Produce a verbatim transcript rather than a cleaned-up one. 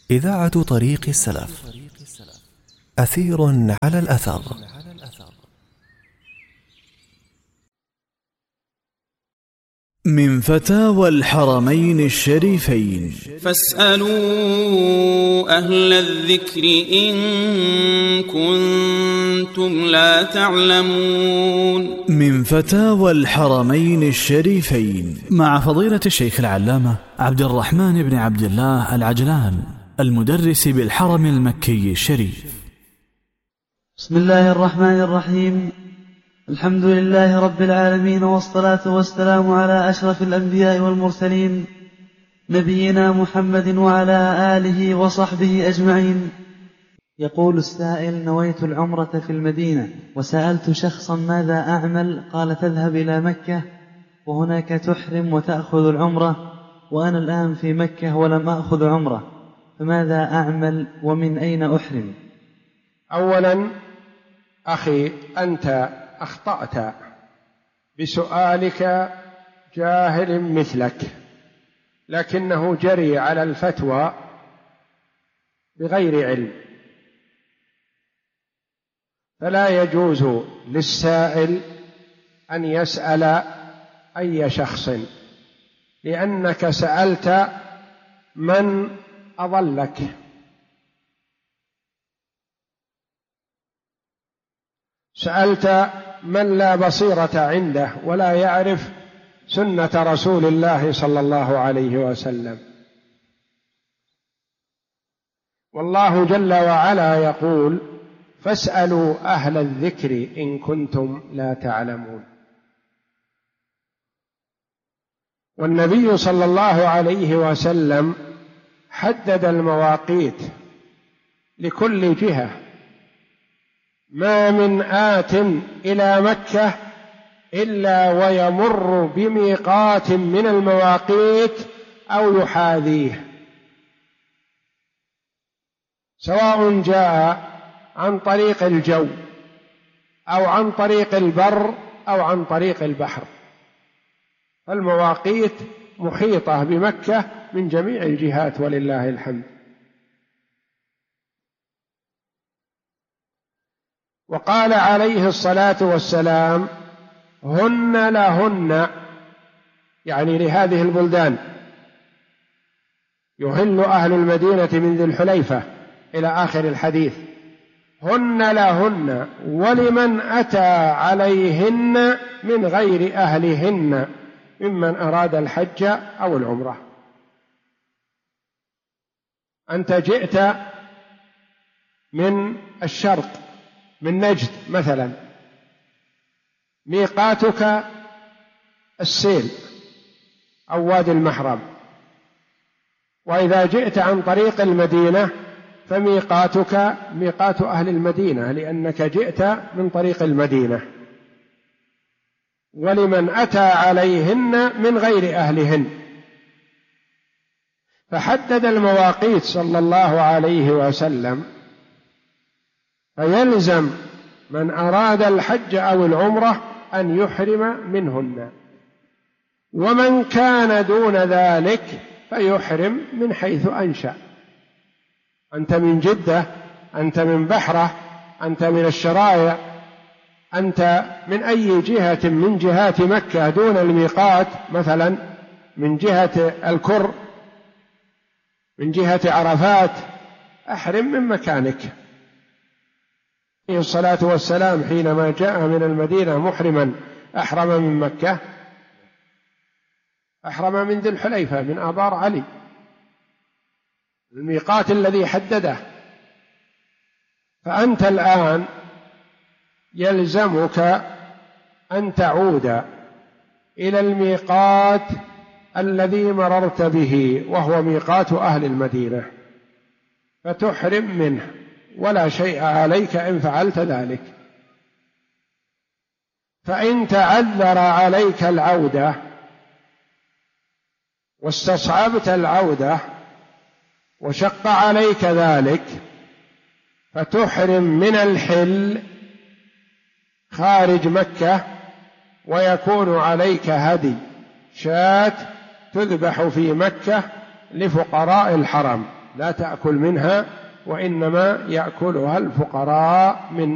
إذاعة طريق السلف. أثير على الأثر. من فتاوى الحرمين الشريفين: فاسألوا أهل الذكر إن كنتم لا تعلمون. من فتاوى الحرمين الشريفين مع فضيلة الشيخ العلامة عبد الرحمن بن عبد الله العجلان، المدرس بالحرم المكي الشريف. بسم الله الرحمن الرحيم. الحمد لله رب العالمين، والصلاة والسلام على أشرف الأنبياء والمرسلين، نبينا محمد وعلى آله وصحبه أجمعين. يقول السائل: نويت العمرة في المدينة وسألت شخصا ماذا أعمل؟ قال: تذهب إلى مكة وهناك تحرم وتأخذ العمرة، وأنا الآن في مكة ولم أخذ عمرة، فماذا أعمل ومن أين أحرم؟ أولا أخي، أنت أخطأت بسؤالك جاهل مثلك، لكنه جري على الفتوى بغير علم، فلا يجوز للسائل أن يسأل أي شخص، لأنك سألت من أضلك. سألت من لا بصيرة عنده ولا يعرف سنة رسول الله صلى الله عليه وسلم. والله جل وعلا يقول: فاسألوا أهل الذكر إن كنتم لا تعلمون. والنبي صلى الله عليه وسلم حدد المواقيت لكل جهة، ما من آت إلى مكة إلا ويمر بميقات من المواقيت أو يحاذيه، سواء جاء عن طريق الجو أو عن طريق البر أو عن طريق البحر، فالمواقيت محيطة بمكة من جميع الجهات ولله الحمد. وقال عليه الصلاة والسلام: هن لهن، يعني لهذه البلدان، يهل أهل المدينة من ذي الحليفة إلى آخر الحديث. هن لهن ولمن أتى عليهن من غير أهلهن ممن أراد الحج أو العمرة. أنت جئت من الشرق، من نجد مثلا، ميقاتك السيل أو وادي المحرم، وإذا جئت عن طريق المدينة فميقاتك ميقات أهل المدينة، لأنك جئت من طريق المدينة. ولمن أتى عليهن من غير أهلهن، فحدد المواقيت صلى الله عليه وسلم، فيلزم من أراد الحج أو العمرة أن يحرم منهن، ومن كان دون ذلك فيحرم من حيث أنشأ. أنت من جدة، أنت من بحرة، أنت من الشرايع، أنت من أي جهة من جهات مكة دون الميقات، مثلا من جهة الكر، من جهة عرفات، أحرم من مكانك. عليه الصلاة والسلام حينما جاء من المدينة محرما أحرم من مكة، أحرم من ذي الحليفة من آبار علي، الميقات الذي حدده. فأنت الآن يلزمك أن تعود إلى الميقات الذي مررت به، وهو ميقات أهل المدينة، فتحرم منه، ولا شيء عليك إن فعلت ذلك. فإن تعذر عليك العودة واستصعبت العودة وشق عليك ذلك، فتحرم من الحل خارج مكة، ويكون عليك هدي شاة تذبح في مكة لفقراء الحرم، لا تأكل منها، وإنما يأكلها الفقراء من